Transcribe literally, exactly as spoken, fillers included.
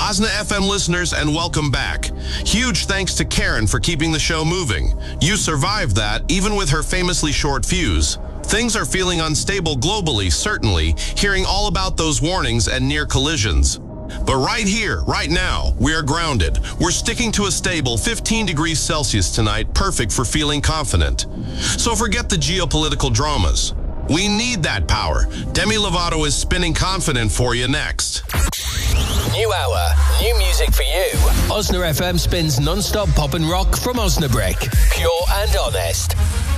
Osna F M listeners, and welcome back. Huge thanks to Karen for keeping the show moving. You survived that, even with her famously short fuse. Things are feeling unstable globally, certainly, hearing all about those warnings and near collisions. But right here, right now, we are grounded. We're sticking to a stable fifteen degrees Celsius tonight, perfect for feeling confident. So forget the geopolitical dramas. We need that power. Demi Lovato is spinning confident for you next. New hour, new music for you. Osna F M spins non-stop pop and rock from Osnabrück. Pure and honest.